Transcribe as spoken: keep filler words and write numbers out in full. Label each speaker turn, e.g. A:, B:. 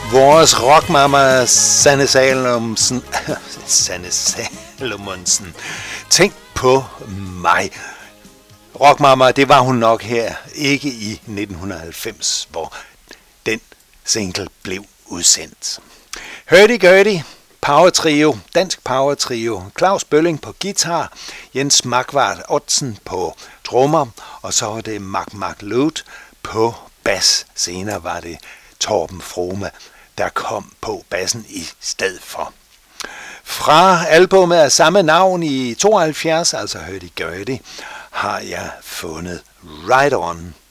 A: Vores rockmamma Sanne Salomonsen, Sanne Salomonsen, tænk på mig. Rockmamma, det var hun nok her, ikke i nitten halvfems, hvor den single blev udsendt. Hurdy-gurdy, power trio, dansk power trio, Claus Bølling på guitar, Jens Markvart Ottsen på trommer, og så var det Mark McLeod på bas. Senere var det Torben Frome, der kom på bassen i stedet for. Fra albumet af samme navn i tooghalvfjerds, altså Hurdy-gurdy, har jeg fundet Right On.